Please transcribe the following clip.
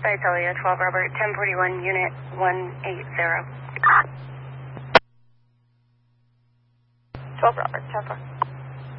Visalia, 12 Robert, 1041, unit 180. 12 Robert, 10 4.